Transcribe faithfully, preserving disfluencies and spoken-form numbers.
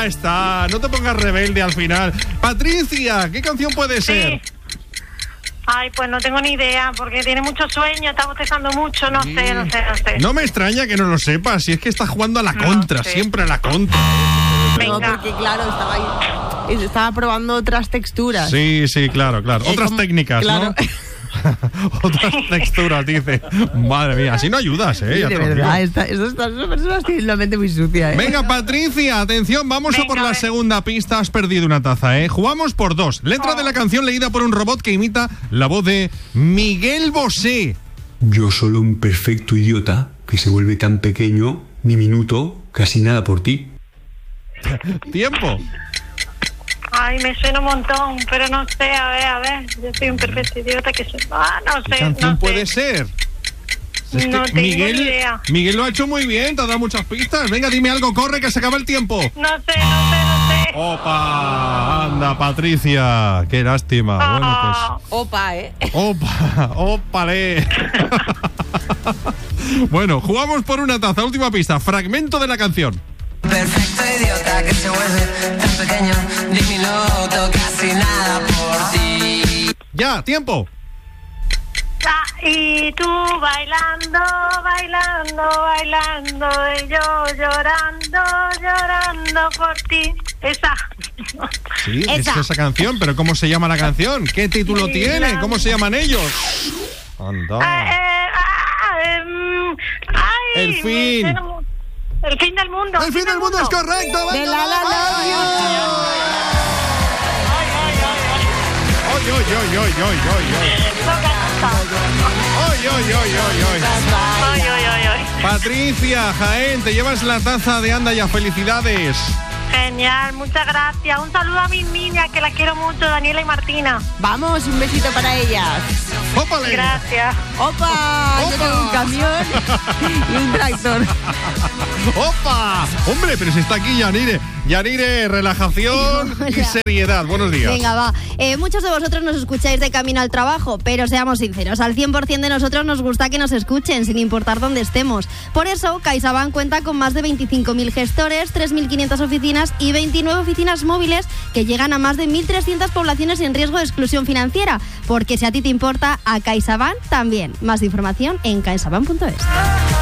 Ya está, no te pongas rebelde al final. Patricia, ¿qué canción puede ser? Sí. Ay, pues no tengo ni idea, porque tiene mucho sueño, está bostezando mucho, no Sí. sé, no sé, no sé. No me extraña que no lo sepas, si es que estás jugando a la No contra, sé. siempre a la contra. Venga. No, porque claro, estaba ahí. Estaba probando otras texturas. Sí, sí, claro, claro. Eh, Otras como- técnicas, claro. ¿no? Otras texturas, dice. Madre mía, así no ayudas, ¿eh? Sí, de Ya te lo verdad, digo. esta, estas estas personas tienen la mente muy sucia, ¿eh? Venga, Patricia, atención, vamos a Venga, por a la ver. segunda pista. Has perdido una taza, ¿eh? Jugamos por dos. Letra Oh. de la canción leída por un robot que imita la voz de Miguel Bosé. Yo solo un perfecto idiota que se vuelve tan pequeño, diminuto, casi nada por ti. Tiempo. Ay, me suena un montón, pero no sé, a ver, a ver. Yo soy un perfecto idiota que se... Ah, no ¿Qué sé, canción no puede sé. ser? Es No que tengo Miguel, ni idea. Miguel lo ha hecho muy bien, te ha dado muchas pistas. Venga, dime algo, corre, que se acaba el tiempo. No sé, no sé, no sé. Opa, anda, Patricia, qué lástima. Bueno, Ah, Opa, ¿eh? pues, opa, ópale. Bueno, jugamos por una taza. Última pista, fragmento de la canción. Perfecto idiota que se vuelve tan pequeño, diminuto, casi nada por ti. Ya, tiempo. ah, y tú bailando, bailando, bailando, y yo llorando, llorando por ti. Esa. Sí, Esa. es esa canción, pero ¿cómo se llama la canción? ¿Qué título Sí, tiene? la- ¿Cómo se llaman ellos? Ah, Anda. eh, ah, em, ay, El me fin. suena mu- El fin del mundo. El fin del mundo es correcto. De venga, La La vamos. Love You. Ay, ay, ay, Oy, oy, oy, oy, oy, oy, oy. ay. Toca, toca. Oy, oy, oy, oy, oy. Ay, ay, ay, ay. Patricia, Jaén, te llevas la taza de Anda Ya. Felicidades. Genial, muchas gracias. Un saludo a mis niñas, que las quiero mucho, Daniela y Martina. Vamos, un besito para ellas. ¡Ópale! Gracias. ¡Opa! Yo ¡Opa! tengo un camión y un tractor. ¡Opa! Hombre, pero si está aquí Yanire. Yanire, relajación y Hola. seriedad. Buenos días. Venga, va. Eh, muchos de vosotros nos escucháis de camino al trabajo, pero seamos sinceros, al cien por ciento de nosotros nos gusta que nos escuchen, sin importar dónde estemos. Por eso, CaixaBank cuenta con más de veinticinco mil gestores, tres mil quinientas oficinas y veintinueve oficinas móviles que llegan a más de mil trescientas poblaciones en riesgo de exclusión financiera. Porque si a ti te importa, a CaixaBank también. Más información en caixabank punto es.